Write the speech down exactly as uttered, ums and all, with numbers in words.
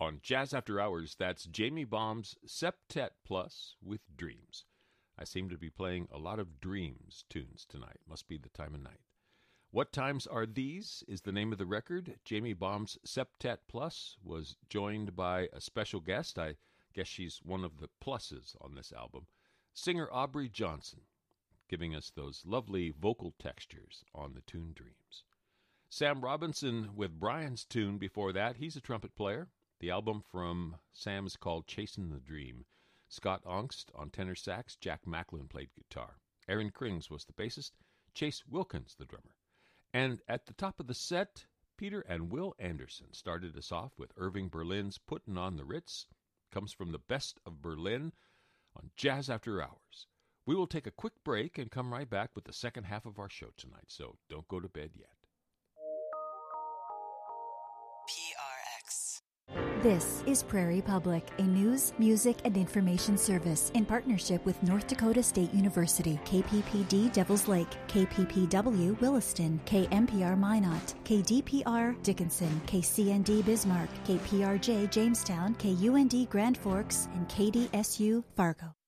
On Jazz After Hours, that's Jamie Baum's Septet Plus with Dreams. I seem to be playing a lot of Dreams tunes tonight. Must be the time of night. What Times Are These is the name of the record. Jamie Baum's Septet Plus was joined by a special guest. I guess she's one of the pluses on this album. Singer Aubrey Johnson, giving us those lovely vocal textures on the tune Dreams. Sam Robinson with Brian's tune before that. He's a trumpet player. The album from Sam is called Chasing the Dream. Scott Ongst on tenor sax. Jack Macklin played guitar. Aaron Krings was the bassist. Chase Wilkins the drummer. And at the top of the set, Peter and Will Anderson started us off with Irving Berlin's Puttin' on the Ritz. Comes from the Best of Berlin on Jazz After Hours. We will take a quick break and come right back with the second half of our show tonight, so don't go to bed yet. P R X. This is Prairie Public, a news, music, and information service in partnership with North Dakota State University, K P P D Devils Lake, K P P W Williston, K M P R Minot, K D P R Dickinson, K C N D Bismarck, K P R J Jamestown, K U N D Grand Forks, and K D S U Fargo.